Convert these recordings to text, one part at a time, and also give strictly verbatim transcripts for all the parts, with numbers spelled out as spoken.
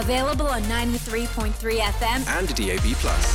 Available on ninety-three point three F M and D A B plus.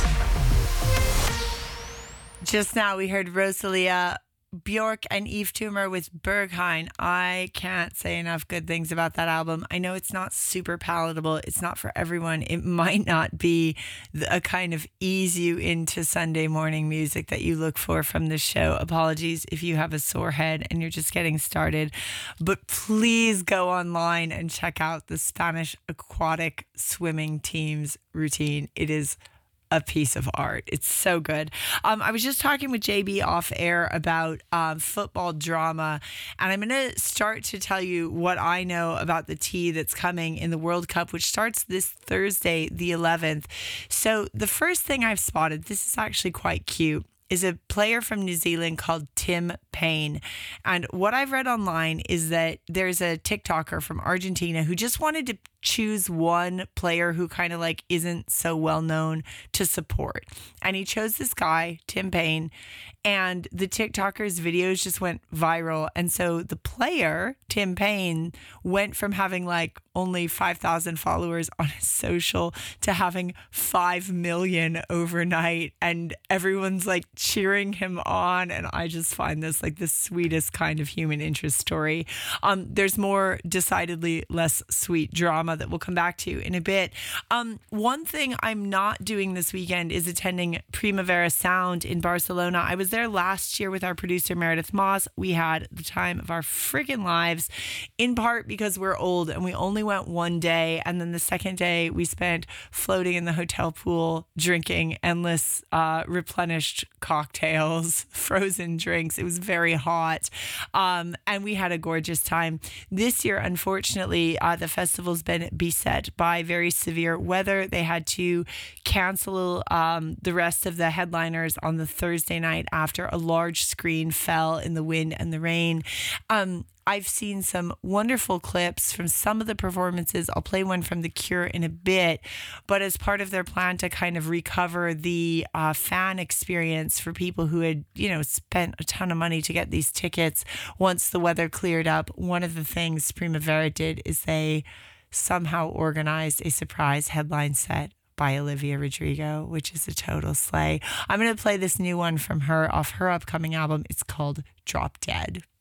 Just now we heard Rosalia, Bjork and Eve Toomer with Berghain. I can't say enough good things about that album. I know it's not super palatable. It's not for everyone. It might not be a kind of ease you into Sunday morning music that you look for from this show. Apologies if you have a sore head and you're just getting started. But please go online and check out the Spanish aquatic swimming team's routine. It is a piece of art. It's so good. Um, I was just talking with J B off air about um, football drama, and I'm going to start to tell you what I know about the tea that's coming in the World Cup, which starts this Thursday, the eleventh. So the first thing I've spotted, this is actually quite cute, is a player from New Zealand called Tim Payne. And what I've read online is that there's a TikToker from Argentina who just wanted to choose one player who kind of like isn't so well known to support. And he chose this guy, Tim Payne, and the TikToker's videos just went viral. And so the player, Tim Payne, went from having like only five thousand followers on his social to having five million overnight. And everyone's like cheering him on. And I just find this like the sweetest kind of human interest story. Um, there's more decidedly less sweet drama that we'll come back to in a bit. Um, one thing I'm not doing this weekend is attending Primavera Sound in Barcelona. I was there last year with our producer Meredith Moss. We had the time of our freaking lives, in part because we're old and we only went one day, and then the second day we spent floating in the hotel pool, drinking endless uh, replenished cocktails, frozen drinks. It was very hot, um, and we had a gorgeous time. This year, unfortunately, uh, the festival's been beset by very severe weather. They had to cancel um, the rest of the headliners on the Thursday night after a large screen fell in the wind and the rain. Um, I've seen some wonderful clips from some of the performances. I'll play one from The Cure in a bit, but as part of their plan to kind of recover the uh, fan experience for people who had, you know, spent a ton of money to get these tickets once the weather cleared up, one of the things Primavera did is they somehow organized a surprise headline set by Olivia Rodrigo, which is a total slay. I'm going to play this new one from her off her upcoming album. It's called Drop Dead.